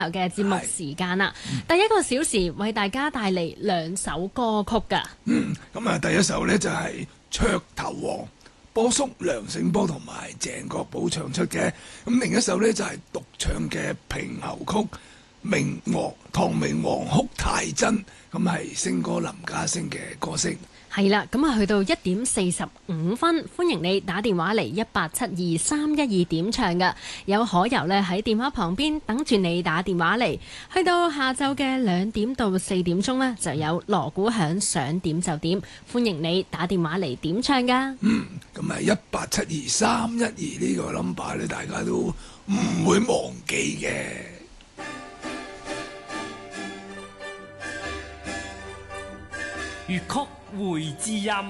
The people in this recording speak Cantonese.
嘅節目時間啦，第一個小時為大家帶嚟2首歌曲㗎。 咁啊，第一首呢就係噱頭王波叔梁醒波同埋鄭國寶唱出嘅，咁另一首呢就係獨唱嘅平喉曲唐明皇哭太真，咁係星哥林家聲嘅歌聲。 係啦，咁啊去到1:45，歡迎你打電話嚟1872312點唱㗎。有可由呢喺電話旁邊等住你打電話嚟。去到下晝嘅2點到4點鐘呢，就有鑼鼓響，想點就點，歡迎你打電話嚟點唱㗎。 咁啊1872312呢個 number 咧，大家都唔會忘記嘅。 粵曲會知音。